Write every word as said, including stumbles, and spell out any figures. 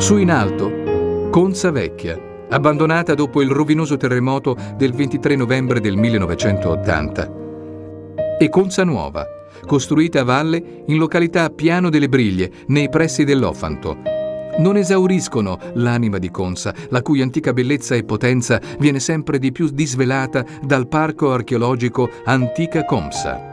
Su in alto, Conza Vecchia, abbandonata dopo il rovinoso terremoto del ventitré novembre del millenovecentottanta. E Conza Nuova, costruita a valle in località Piano delle Briglie, nei pressi dell'Ofanto. Non esauriscono l'anima di Conza, la cui antica bellezza e potenza viene sempre di più disvelata dal parco archeologico Antica Comsa.